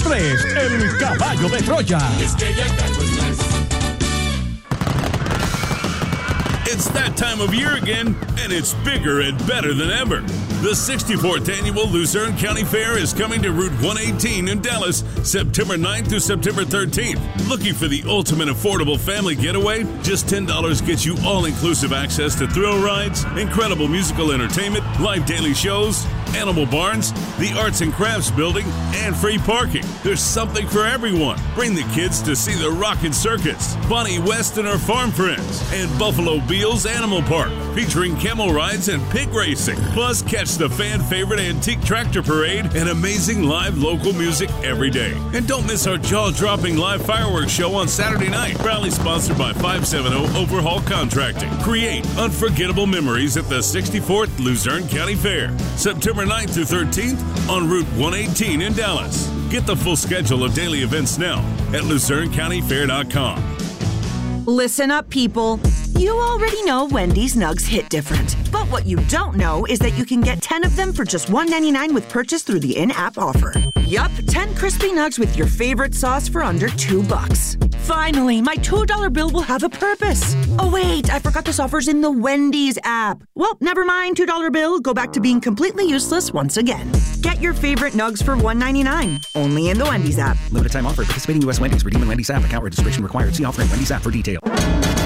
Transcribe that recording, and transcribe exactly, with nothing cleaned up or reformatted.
tres, el caballo de Troya. It's that time of year again, and it's bigger and better than ever. The sixty-fourth Annual Luzerne County Fair is coming to Route one eighteen in Dallas, September ninth through September thirteenth. Looking for the ultimate affordable family getaway? Just ten dollars gets you all-inclusive access to thrill rides, incredible musical entertainment, live daily shows, animal barns, the arts and crafts building, and free parking. There's something for everyone. Bring the kids to see the Rockin' Circus, Bonnie West and her farm friends, and Buffalo Beals Animal Park, featuring camel rides and pig racing. Plus, catch the fan-favorite antique tractor parade and amazing live local music every day. And don't miss our jaw-dropping live fireworks show on Saturday night. Proudly sponsored by five seventy Overhaul Contracting. Create unforgettable memories at the sixty-fourth Luzerne County Fair, September ninth through thirteenth on Route one eighteen in Dallas. Get the full schedule of daily events now at luzerne county fair dot com. Listen up, people. You already know Wendy's Nugs hit different. But what you don't know is that you can get ten of them for just one ninety-nine with purchase through the in-app offer. Yup, ten crispy nugs with your favorite sauce for under two bucks. Finally, my two dollar bill will have a purpose. Oh wait, I forgot this offer's in the Wendy's app. Well, never mind, two dollar bill. Go back to being completely useless once again. Get your favorite nugs for one ninety-nine. Only in the Wendy's app. Limited time offer. Participating U S Wendy's. Redeem in Wendy's app. Account registration required. See offer in Wendy's app for details.